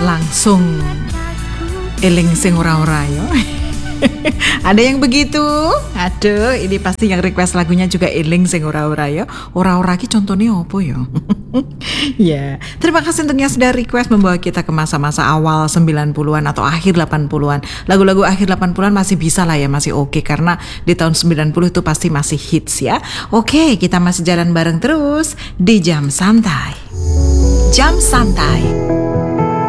langsung eling sing ora-ora yo. Ada yang begitu? Aduh, ini pasti yang request lagunya juga eling sing ora-ora yo. Ora-ora ki contohnya opo yo? Ya, terima kasih untuk yang sudah request membawa kita ke masa-masa awal 90-an atau akhir 80-an. Lagu-lagu akhir 80-an masih bisa lah ya, masih oke karena di tahun 90 itu pasti masih hits ya. Oke, kita masih jalan bareng terus di Jam Santai. Jam Santai.